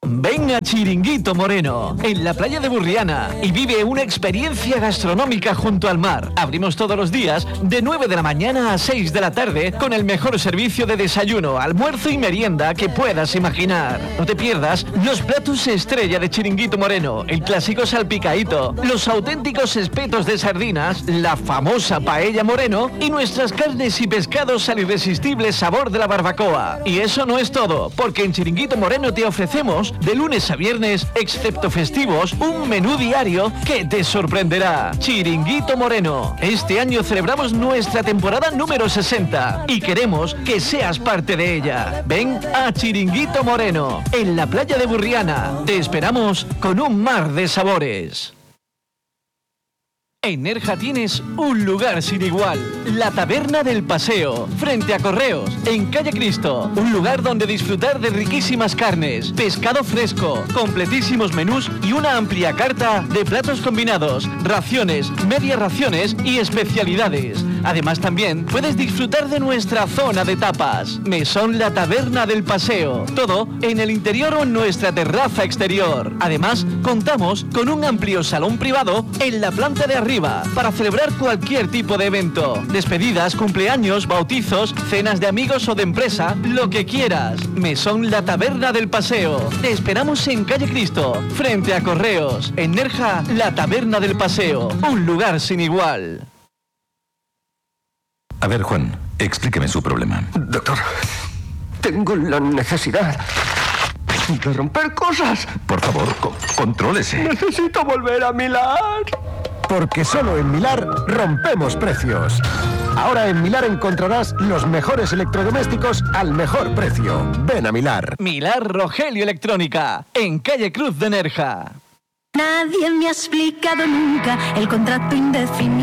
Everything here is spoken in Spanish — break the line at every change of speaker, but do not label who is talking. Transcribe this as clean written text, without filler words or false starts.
Ven a Chiringuito Moreno, en la playa de Burriana, y vive una experiencia gastronómica junto al mar. Abrimos todos los días de 9 de la mañana a 6 de la tarde con el mejor servicio de desayuno, almuerzo y merienda que puedas imaginar. No te pierdas los platos estrella de Chiringuito Moreno, el clásico salpicadito, los auténticos espetos de sardinas, la famosa paella Moreno y nuestras carnes y pescados al irresistible sabor de la barbacoa. Y eso no es todo, porque en Chiringuito Moreno te ofrecemos de lunes a viernes, excepto festivos, un menú diario que te sorprenderá. Chiringuito Moreno. Este año celebramos nuestra temporada número 60 y queremos que seas parte de ella. Ven a Chiringuito Moreno, en la playa de Burriana. Te esperamos con un mar de sabores. En Nerja tienes un lugar sin igual, la Taberna del Paseo, frente a Correos, en Calle Cristo. Un lugar donde disfrutar de riquísimas carnes, pescado fresco, completísimos menús y una amplia carta de platos combinados, raciones, medias raciones y especialidades. Además también puedes disfrutar de nuestra zona de tapas, Mesón La Taberna del Paseo. Todo en el interior o en nuestra terraza exterior. Además, contamos con un amplio salón privado en la planta de arriba para celebrar cualquier tipo de evento. Despedidas, cumpleaños, bautizos, cenas de amigos o de empresa, lo que quieras. Mesón La Taberna del Paseo. Te esperamos en Calle Cristo, frente a Correos. En Nerja, La Taberna del Paseo. Un lugar sin igual.
A ver, Juan, explíqueme su problema.
Doctor, tengo la necesidad de romper cosas.
Por favor, contrólese.
Necesito volver a Milar.
Porque solo en Milar rompemos precios. Ahora en Milar encontrarás los mejores electrodomésticos al mejor precio. Ven a Milar.
Milar Rogelio Electrónica, en Calle Cruz de Nerja.
Nadie me ha explicado nunca el contrato indefinido.